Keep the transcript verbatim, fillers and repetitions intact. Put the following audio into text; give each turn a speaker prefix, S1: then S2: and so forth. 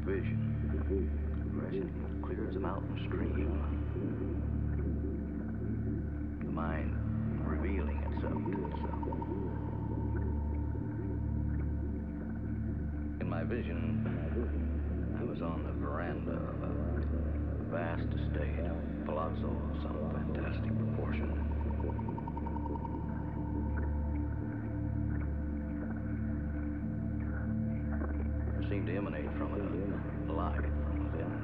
S1: vision, progressing clear as a mountain stream. The mind revealing itself to itself. In my vision, I was on the veranda of a vast estate, palazzo of some fantastic proportion. Seemed to emanate from it a light from within.